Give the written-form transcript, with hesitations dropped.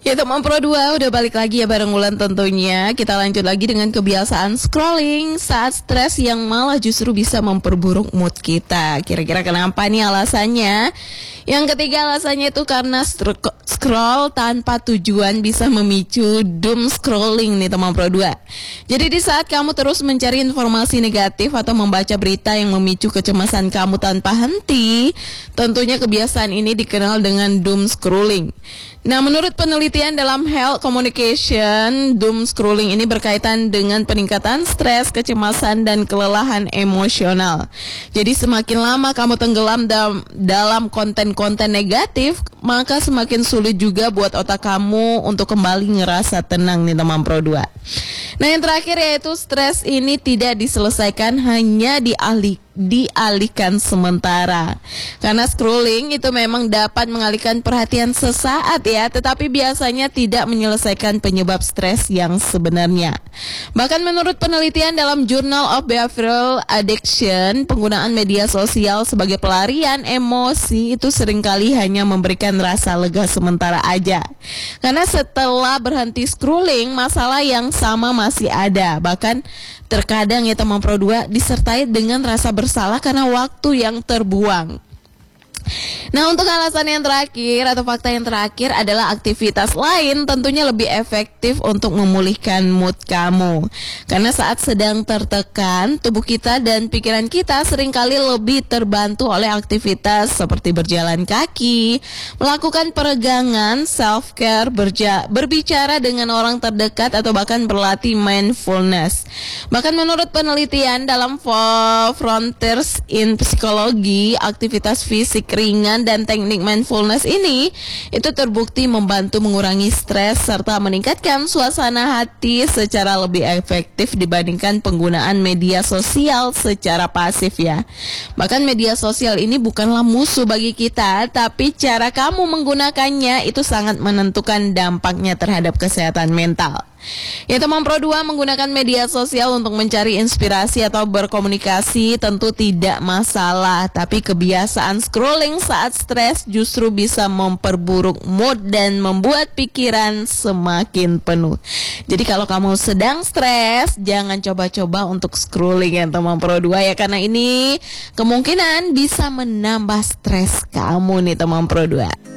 Ya teman Pro 2 udah balik lagi ya bareng Wulan tentunya. Kita lanjut lagi dengan kebiasaan scrolling saat stres yang malah justru bisa memperburuk mood kita. Kira-kira kenapa nih alasannya? Yang ketiga alasannya itu karena scroll tanpa tujuan bisa memicu doom scrolling nih teman Pro 2. Jadi di saat kamu terus mencari informasi negatif atau membaca berita yang memicu kecemasan kamu tanpa henti, tentunya kebiasaan ini dikenal dengan doom scrolling. Nah, menurut penelitian dalam Health Communication, doom scrolling ini berkaitan dengan peningkatan stres, kecemasan, dan kelelahan emosional. Jadi semakin lama kamu tenggelam dalam konten-konten negatif, maka semakin sulit juga buat otak kamu untuk kembali ngerasa tenang nih teman Pro 2. Nah, yang terakhir yaitu stres ini tidak diselesaikan, hanya dialihkan sementara. Karena scrolling itu memang dapat mengalihkan perhatian sesaat ya, tetapi biasanya tidak menyelesaikan penyebab stres yang sebenarnya. Bahkan menurut penelitian dalam Journal of Behavioral Addiction, penggunaan media sosial sebagai pelarian emosi itu seringkali hanya memberikan rasa lega sementara aja. Karena setelah berhenti scrolling, masalah yang sama masih ada. Bahkan terkadang ya teman Pro 2 disertai dengan rasa bersalah karena waktu yang terbuang. Nah, untuk alasan yang terakhir atau fakta yang terakhir adalah aktivitas lain tentunya lebih efektif untuk memulihkan mood kamu. Karena saat sedang tertekan, tubuh kita dan pikiran kita seringkali lebih terbantu oleh aktivitas seperti berjalan kaki, melakukan peregangan, self-care, berbicara dengan orang terdekat, atau bahkan berlatih mindfulness. Bahkan menurut penelitian dalam Frontiers in Psychology, aktivitas fisik ringan dan teknik mindfulness ini itu terbukti membantu mengurangi stres serta meningkatkan suasana hati secara lebih efektif dibandingkan penggunaan media sosial secara pasif ya. Bahkan media sosial ini bukanlah musuh bagi kita, tapi cara kamu menggunakannya itu sangat menentukan dampaknya terhadap kesehatan mental. Ya teman Pro 2, menggunakan media sosial untuk mencari inspirasi atau berkomunikasi tentu tidak masalah, tapi kebiasaan scrolling saat stres justru bisa memperburuk mood dan membuat pikiran semakin penuh. Jadi kalau kamu sedang stres, jangan coba-coba untuk scrolling ya teman Pro 2 ya, karena ini kemungkinan bisa menambah stres kamu nih teman Pro 2.